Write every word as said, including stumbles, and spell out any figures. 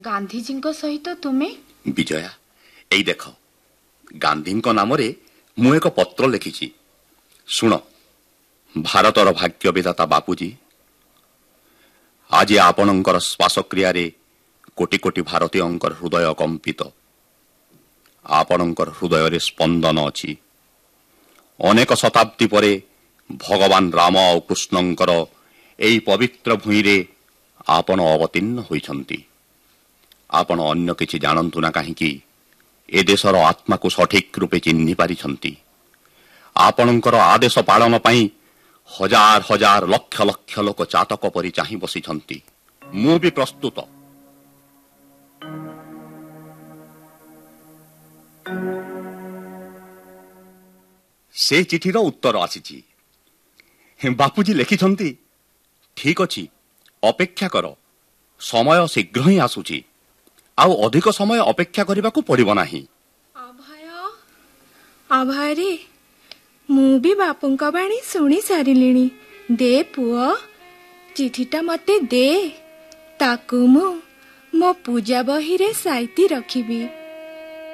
गांधीजी सहित तुम्हें? विजया एई देख गांधी नाम मु एक पत्र लिखी शुण। भारतर भाग्य विधाता बापूजी आज आपणकर श्वासक्रिया कोटि कोटि भारतीय हृदय कंपित। आपणकर हृदय स्पंदन अच्छी। अनेक शताब्दी परे भगवान राम और कृष्णंकर एई पवित्र भूमि रे आपण अवतीर्ण होइछंती। आपण अन्य किछि जानंतु ना काहेकि ए देशर आत्मा को सठिक रूपे चिन्हि पारिछंती। आपणकर आदेश पालन पई हजार हजार लक्ष लक्ष लोक चातक परि चाहि बसिछंती। मु भी प्रस्तुत। से चिठीर उत्तर आसीछि। बापूजी लिखिछंती, ठीक अछि अपेक्षा कर, समय शीघ्र ही आसुछि आउ अधिक समय अपेक्षा करबाकू पड़िबो नाही। अभय अभय रे मु भी बापूंका बाणी सुनी सारिलिणी। दे पुओ चिठीटा मते दे, ताकू मु मो पूजा बही रे साइती रखिबी।